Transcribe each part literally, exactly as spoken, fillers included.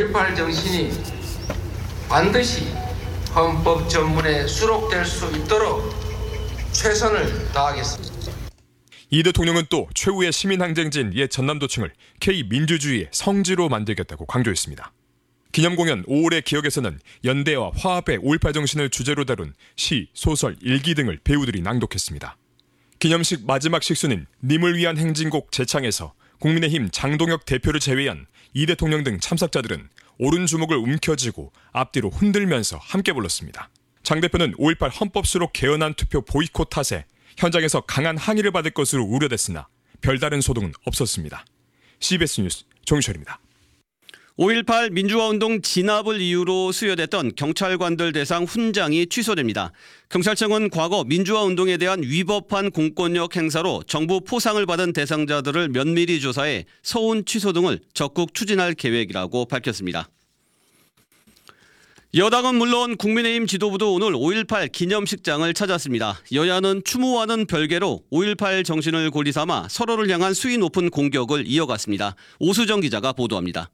오일팔 정신이 반드시 헌법 전문에 수록될 수 있도록 최선을 다하겠습니다. 이 대통령은 또 최후의 시민항쟁지인 옛 전남도청을 K민주주의의 성지로 만들겠다고 강조했습니다. 기념공연 오월의 기억에서는 연대와 화합의 오일팔 정신을 주제로 다룬 시, 소설, 일기 등을 배우들이 낭독했습니다. 기념식 마지막 식수는 님을 위한 행진곡 재창에서 국민의힘 장동혁 대표를 제외한 이 대통령 등 참석자들은 오른주먹을 움켜쥐고 앞뒤로 흔들면서 함께 불렀습니다. 장 대표는 오일팔 헌법 수록 개헌안 투표 보이콧 탓에 현장에서 강한 항의를 받을 것으로 우려됐으나 별다른 소동은 없었습니다. 씨비에스 뉴스 정유철입니다. 오일팔 민주화운동 진압을 이유로 수여됐던 경찰관들 대상 훈장이 취소됩니다. 경찰청은 과거 민주화운동에 대한 위법한 공권력 행사로 정부 포상을 받은 대상자들을 면밀히 조사해 서운 취소 등을 적극 추진할 계획이라고 밝혔습니다. 여당은 물론 국민의힘 지도부도 오늘 오일팔 기념식장을 찾았습니다. 여야는 추모와는 별개로 오일팔 정신을 고리 삼아 서로를 향한 수위 높은 공격을 이어갔습니다. 오수정 기자가 보도합니다.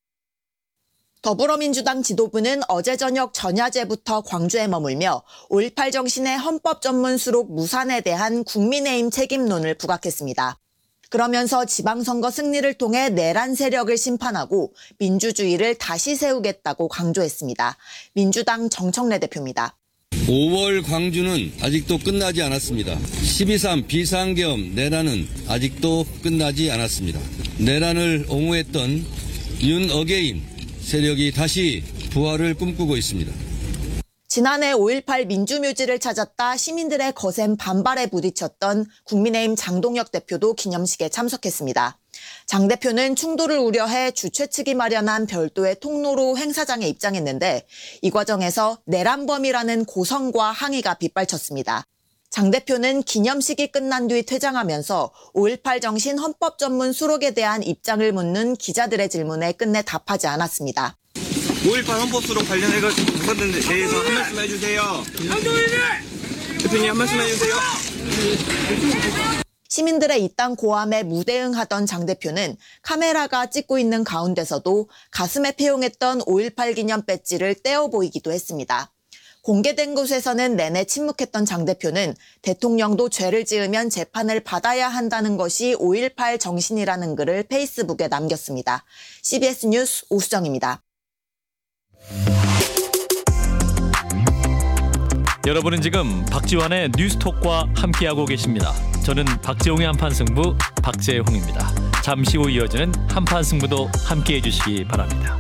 더불어민주당 지도부는 어제 저녁 전야제부터 광주에 머물며 오일팔 정신의 헌법 전문 수록 무산에 대한 국민의힘 책임론을 부각했습니다. 그러면서 지방선거 승리를 통해 내란 세력을 심판하고 민주주의를 다시 세우겠다고 강조했습니다. 민주당 정청래 대표입니다. 오월 광주는 아직도 끝나지 않았습니다. 십이 삼 비상계엄 내란은 아직도 끝나지 않았습니다. 내란을 옹호했던 윤 어게인 세력이 다시 부활을 꿈꾸고 있습니다. 지난해 오일팔 민주묘지를 찾았다 시민들의 거센 반발에 부딪혔던 국민의힘 장동혁 대표도 기념식에 참석했습니다. 장 대표는 충돌을 우려해 주최 측이 마련한 별도의 통로로 행사장에 입장했는데 이 과정에서 내란범이라는 고성과 항의가 빗발쳤습니다. 장 대표는 기념식이 끝난 뒤 퇴장하면서 오일팔 정신 헌법 전문 수록에 대한 입장을 묻는 기자들의 질문에 끝내 답하지 않았습니다. 오일팔 헌법 수록 관련해가지고 부산에 대해서 한 말씀 해주세요. 대표님 한 말씀 해주세요. 시민들의 이딴 고함에 무대응하던 장 대표는 카메라가 찍고 있는 가운데서도 가슴에 폐용했던 오일팔 기념 배지를 떼어 보이기도 했습니다. 공개된 곳에서는 내내 침묵했던 장 대표는 대통령도 죄를 지으면 재판을 받아야 한다는 것이 오일팔 정신이라는 글을 페이스북에 남겼습니다. 씨비에스 뉴스 오수정입니다. 여러분은 지금 박지원의 뉴스톡과 함께하고 계십니다. 저는 박재홍의 한판승부 박재홍입니다. 잠시 후 이어지는 한판승부도 함께해 주시기 바랍니다.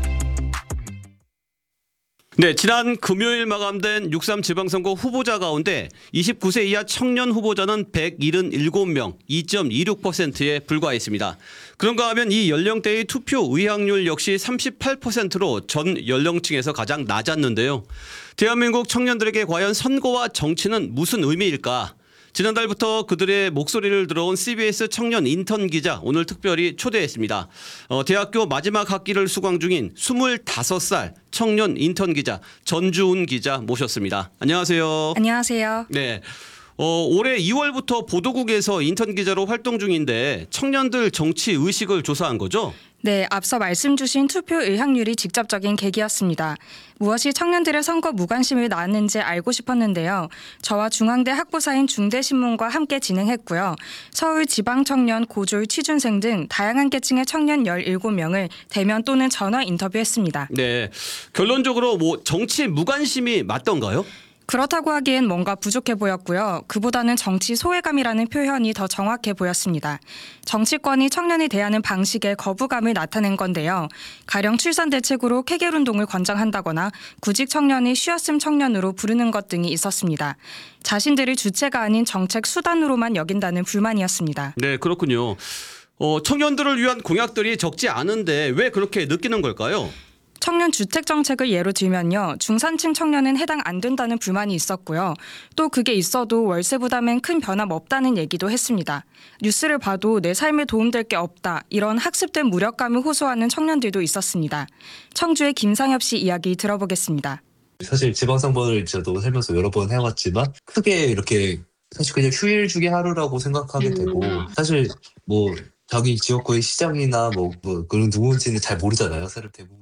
네, 지난 금요일 마감된 육삼 지방선거 후보자 가운데 이십구 세 이하 청년 후보자는 백칠십칠 명, 이 점 이육 퍼센트에 불과했습니다. 그런가 하면 이 연령대의 투표 의향률 역시 삼십팔 퍼센트로 전 연령층에서 가장 낮았는데요. 대한민국 청년들에게 과연 선거와 정치는 무슨 의미일까? 지난달부터 그들의 목소리를 들어온 씨비에스 청년 인턴 기자 오늘 특별히 초대했습니다. 어, 대학교 마지막 학기를 수강 중인 스물다섯 살 청년 인턴 기자 전주훈 기자 모셨습니다. 안녕하세요. 안녕하세요. 네. 어, 올해 이월부터 보도국에서 인턴 기자로 활동 중인데 청년들 정치 의식을 조사한 거죠? 네, 앞서 말씀 주신 투표 의향률이 직접적인 계기였습니다. 무엇이 청년들의 선거 무관심을 낳았는지 알고 싶었는데요. 저와 중앙대 학부사인 중대신문과 함께 진행했고요. 서울 지방청년, 고졸, 취준생 등 다양한 계층의 청년 열일곱 명을 대면 또는 전화 인터뷰했습니다. 네, 결론적으로 뭐 정치 무관심이 맞던가요? 그렇다고 하기엔 뭔가 부족해 보였고요. 그보다는 정치 소외감이라는 표현이 더 정확해 보였습니다. 정치권이 청년에 대하는 방식에 거부감을 나타낸 건데요. 가령 출산 대책으로 케겔운동을 권장한다거나 구직 청년이 쉬었음 청년으로 부르는 것 등이 있었습니다. 자신들을 주체가 아닌 정책 수단으로만 여긴다는 불만이었습니다. 네, 그렇군요. 어, 청년들을 위한 공약들이 적지 않은데 왜 그렇게 느끼는 걸까요? 청년 주택 정책을 예로 들면요. 중산층 청년은 해당 안 된다는 불만이 있었고요. 또 그게 있어도 월세 부담엔 큰 변함 없다는 얘기도 했습니다. 뉴스를 봐도 내 삶에 도움될 게 없다. 이런 학습된 무력감을 호소하는 청년들도 있었습니다. 청주의 김상엽 씨 이야기 들어보겠습니다. 사실 지방선거를 저도 살면서 여러 번 해왔지만 크게 이렇게 사실 그냥 휴일주기 하루라고 생각하게 되고 사실 뭐 자기 지역구의 시장이나 뭐, 뭐 그런 누군지는 잘 모르잖아요. 사실 대부분.